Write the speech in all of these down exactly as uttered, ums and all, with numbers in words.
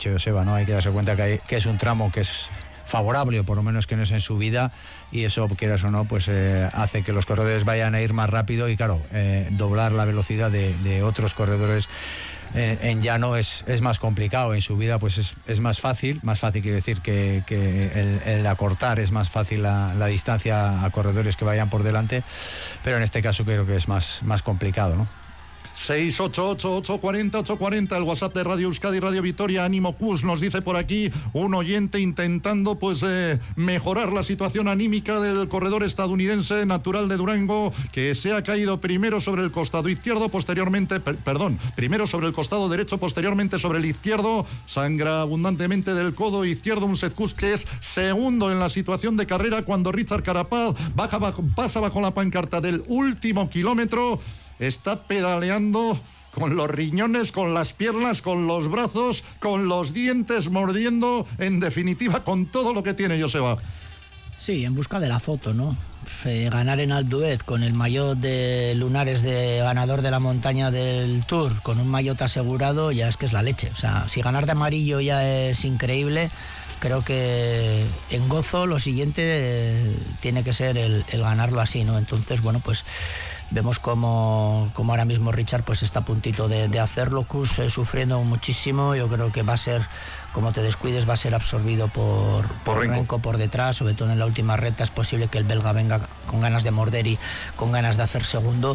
dicho Joseba, ¿no? Hay que darse cuenta que, hay, que es un tramo que es favorable, o por lo menos que no es en subida, y eso, quieras o no, pues eh, hace que los corredores vayan a ir más rápido, y claro, eh, doblar la velocidad de, de otros corredores en, en llano es, es más complicado. En subida pues es, es más fácil, más fácil quiere decir que, que el, el acortar es más fácil la, la distancia a corredores que vayan por delante, pero en este caso creo que es más, más complicado, ¿no? seis ocho ocho, ocho cuatro cero, ocho cuatro cero, el WhatsApp de Radio Euskadi, Radio Vitoria. Ánimo Cus, nos dice por aquí un oyente intentando pues eh, mejorar la situación anímica del corredor estadounidense natural de Durango, que se ha caído primero sobre el costado izquierdo, posteriormente, per, perdón, primero sobre el costado derecho, posteriormente sobre el izquierdo, sangra abundantemente del codo izquierdo, un Sepp Kuss que es segundo en la situación de carrera cuando Richard Carapaz baja bajo, pasa bajo la pancarta del último kilómetro. Está pedaleando con los riñones, con las piernas, con los brazos, con los dientes, mordiendo, en definitiva, con todo lo que tiene Joseba. Sí, en busca de la foto, ¿no? Eh, ganar en Alpe d'Huez con el maillot de Lunares de ganador de la montaña del Tour, con un maillot asegurado, ya es que es la leche. O sea, si ganar de amarillo ya es increíble, creo que en Gozo lo siguiente eh, tiene que ser el, el ganarlo así, ¿no? Entonces, bueno, pues vemos como, como ahora mismo Richard pues está a puntito de, de hacerlo. Kuss eh, sufriendo muchísimo. Yo creo que va a ser, como te descuides, va a ser absorbido por, por, por Renko. Renko por detrás, sobre todo en la última recta. Es posible que el belga venga con ganas de morder y con ganas de hacer segundo,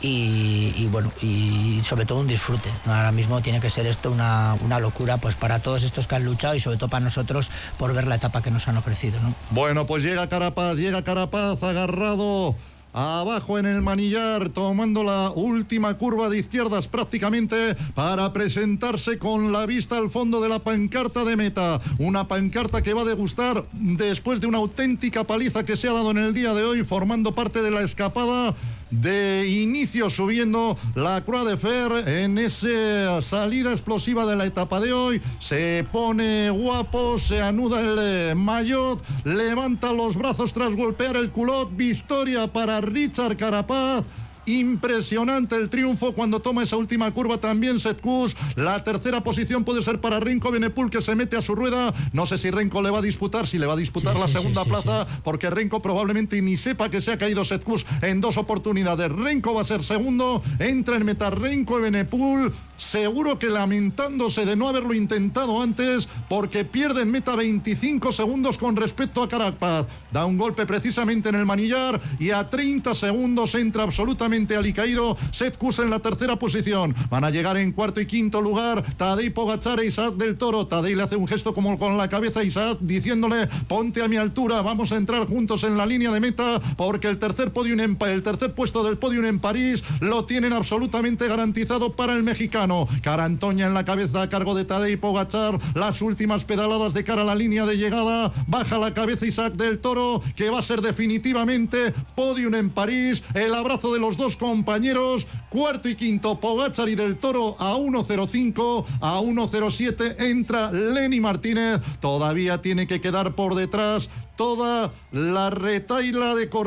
y, y bueno, y sobre todo un disfrute. Ahora mismo tiene que ser esto una, una locura pues para todos estos que han luchado, y sobre todo para nosotros por ver la etapa que nos han ofrecido, ¿no? Bueno, pues llega Carapaz, llega Carapaz agarrado abajo en el manillar, tomando la última curva de izquierdas prácticamente para presentarse con la vista al fondo de la pancarta de meta. Una pancarta que va a degustar después de una auténtica paliza que se ha dado en el día de hoy, formando parte de la escapada de inicio subiendo la Croix de Fer en esa salida explosiva de la etapa de hoy. Se pone guapo, se anuda el maillot, levanta los brazos tras golpear el culot. Victoria para Richard Carapaz. Impresionante el triunfo cuando toma esa última curva también Sepp Kuss. La tercera posición puede ser para Renko Evenepoel, que se mete a su rueda. No sé si Renko le va a disputar, si le va a disputar sí, la sí, segunda sí, plaza, sí, sí. porque Renko probablemente ni sepa que se ha caído Sepp Kuss en dos oportunidades. Renko va a ser segundo, entra en meta Renko Evenepoel, seguro que lamentándose de no haberlo intentado antes, porque pierde en meta veinticinco segundos con respecto a Carapaz. Da un golpe precisamente en el manillar y a treinta segundos entra absolutamente alicaído Sepp Kuss en la tercera posición. Van a llegar en cuarto y quinto lugar Tadej Pogačar e Isaac del Toro. Tadej le hace un gesto como con la cabeza a Isaac, diciéndole: ponte a mi altura, vamos a entrar juntos en la línea de meta, porque el tercer podium en, el tercer puesto del podium en París lo tienen absolutamente garantizado para el mexicano. Carantoña en la cabeza a cargo de Tadej Pogačar. Las últimas pedaladas de cara a la línea de llegada. Baja la cabeza Isaac del Toro, que va a ser definitivamente podium en París. El abrazo de los dos compañeros. Cuarto y quinto Pogačar y del Toro a uno cero cinco, a uno cero siete entra Lenny Martínez. Todavía tiene que quedar por detrás toda la retaila de corredores